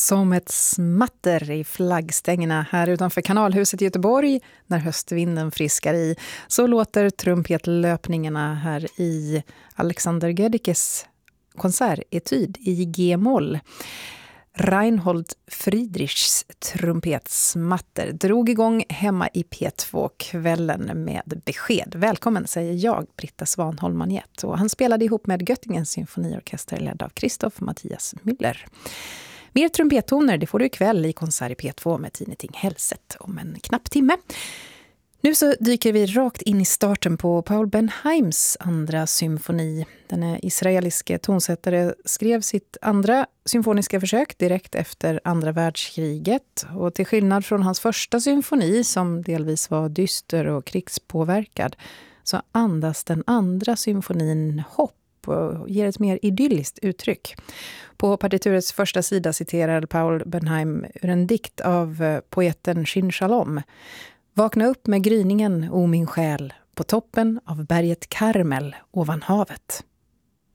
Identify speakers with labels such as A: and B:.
A: Som ett smatter i flaggstängerna här utanför Kanalhuset i Göteborg när höstvinden friskar i, så låter trumpetlöpningarna här i Alexander Gödikes konsertetyd i G-moll. Reinhold Friedrichs trumpetsmatter drog igång hemma i P2-kvällen med besked. Välkommen, säger jag, Britta Svanholm-Manjet. Och han spelade ihop med Göttingens symfoniorkester ledd av Christoph Mattias Müller. Mer trumpettoner, det får du ikväll i konsert i P2 med Tineting Hälset om en knapp timme. Nu så dyker vi rakt in i starten på Paul Benheims andra symfoni. Den israeliske tonsättare skrev sitt andra symfoniska försök direkt efter andra världskriget. Och till skillnad från hans första symfoni, som delvis var dyster och krigspåverkad, så andas den andra symfonin hopp och ger ett mer idylliskt uttryck. På partiturets första sida citerar Paul Benheim ur en dikt av poeten Shin Shalom. Vakna upp med gryningen, o min själ, på toppen av berget Karmel ovan havet.